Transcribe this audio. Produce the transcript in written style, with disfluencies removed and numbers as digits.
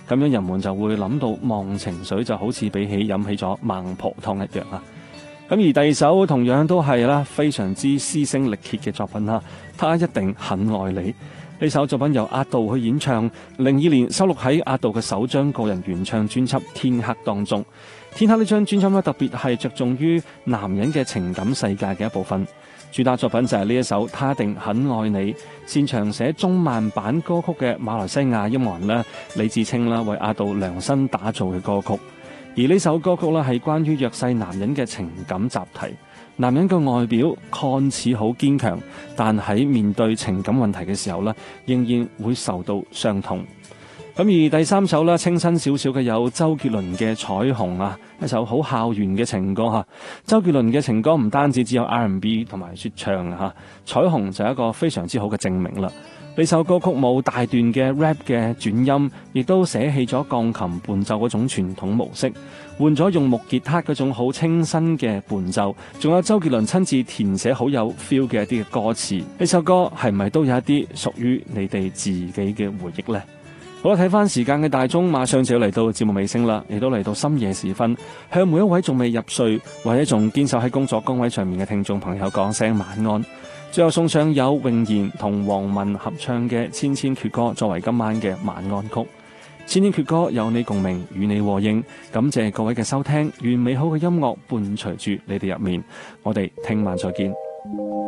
咁樣人們就會諗到忘情水就好似比起飲起咗孟婆湯一樣啊。咁而第二首同樣都係啦，非常之詩聲力竭嘅作品啦，他一定很愛你。呢首作品由阿杜去演唱，02年收錄喺阿杜嘅首張個人原唱專輯《天黑》當中。《天黑》呢張專輯咧，特別係着重於男人嘅情感世界嘅一部分。主打作品就係呢一首《他一定很愛你》，擅長寫中慢版歌曲嘅馬來西亞音樂人咧李志清啦，為阿杜量身打造嘅歌曲。而呢首歌曲咧係關於弱勢男人嘅情感集題。男人嘅外表看似好堅強，但喺面對情感問題嘅時候咧，仍然會受到傷痛。咁而第三首咧，清新少少嘅有周杰倫嘅《彩虹》啊，一首好校園嘅情歌嚇。周杰倫嘅情歌唔單止只有 R&B 同埋説唱嚇，《彩虹》就係一個非常之好嘅證明啦。呢首歌曲冇大段嘅 rap 嘅轉音，亦都捨棄咗鋼琴伴奏嗰種傳統模式，換咗用木吉他嗰種好清新嘅伴奏，仲有周杰倫親自填寫好有 feel 嘅一啲嘅歌詞。呢首歌係咪都有一啲屬於你哋自己嘅回憶呢？好啦，睇翻時間嘅大鐘，馬上就要嚟到節目尾聲啦，亦都嚟到深夜時分，向每一位仲未入睡或者仲堅守喺工作崗位上面嘅聽眾朋友講聲晚安。最後送上有詠賢同黃文合唱嘅《千千闕歌》作為今晚嘅晚安曲。《千千闕歌》有你共鳴，與你和應。感謝各位嘅收聽，願美好嘅音樂伴隨住你哋入面。我哋聽晚再見。